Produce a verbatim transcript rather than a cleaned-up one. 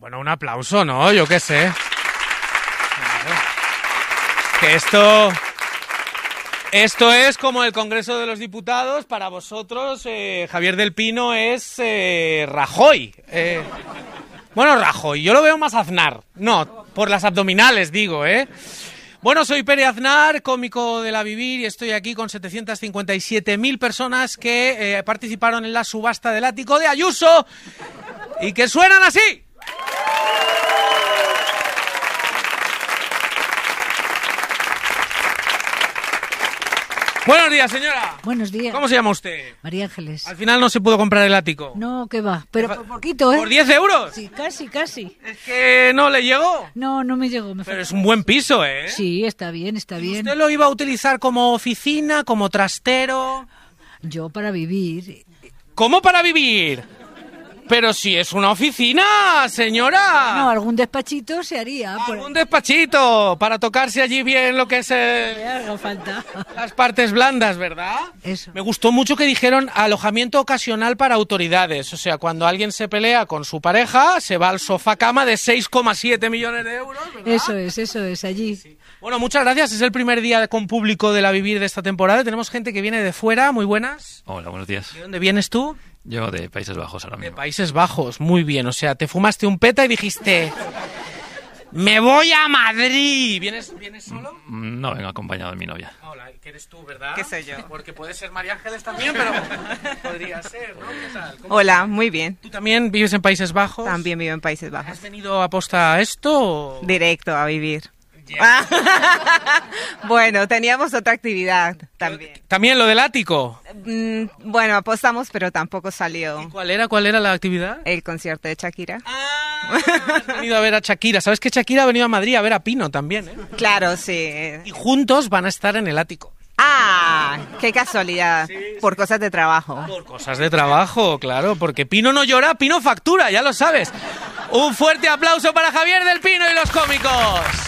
Bueno, un aplauso, ¿no? Yo qué sé. Que esto... Esto es como el Congreso de los Diputados. Para vosotros, eh, Javier del Pino es eh, Rajoy. Eh, bueno, Rajoy, yo lo veo más Aznar. No, por las abdominales digo, ¿eh? Bueno, soy Pere Aznar, cómico de La Vivir, y estoy aquí con setecientas cincuenta y siete mil personas que eh, participaron en la subasta del ático de Ayuso y que suenan así. Buenos días, señora. Buenos días. ¿Cómo se llama usted? María Ángeles. Al final no se pudo comprar el ático. No, ¿qué va? Pero por poquito, ¿eh? ¿Por diez euros? Sí, casi, casi. Es que no le llegó. No, no me llegó. Me Pero falta. es un buen piso, ¿eh? Sí, está bien, está bien. ¿Usted lo iba a utilizar como oficina, como trastero? Yo para vivir... ¿Cómo para vivir? Pero si es una oficina, señora. No, algún despachito se haría. por- Algún despachito para tocarse allí bien lo que es eh, Me haga falta. las partes blandas, ¿verdad? Eso. Me gustó mucho que dijeron alojamiento ocasional para autoridades. O sea, cuando alguien se pelea con su pareja, se va al sofá cama de seis coma siete millones de euros, ¿verdad? Eso es, eso es, allí. Bueno, muchas gracias. Es el primer día con público de La Vivir de esta temporada. Tenemos gente que viene de fuera. Muy buenas. Hola, buenos días. ¿De dónde vienes tú? Yo de Países Bajos ahora De mismo. Países Bajos. Muy bien. O sea, te fumaste un peta y dijiste... ¡Me voy a Madrid! ¿Vienes, ¿vienes solo? Mm, No, vengo acompañado de mi novia. Hola, que eres tú, ¿verdad? ¿Qué sé yo? Porque puede ser María Ángeles también, pero podría ser, ¿no? ¿Qué tal? ¿Cómo- Hola, muy bien. ¿Tú también vives en Países Bajos? También vivo en Países Bajos. ¿Has venido a posta a esto? O... Directo a vivir. Yeah. Bueno, teníamos otra actividad también. ¿También lo del ático? Mm, Bueno, apostamos, pero tampoco salió ¿Cuál era? ¿Cuál era la actividad? el concierto de Shakira. Ah, has venido a ver a Shakira. ¿Sabes que Shakira ha venido a Madrid a ver a Pino también, eh? Claro, sí. Y juntos van a estar en el ático. Ah, qué casualidad. Por cosas de trabajo. Por cosas de trabajo, claro, porque Pino no llora, Pino factura, ya lo sabes. Un fuerte aplauso para Javier del Pino y los cómicos.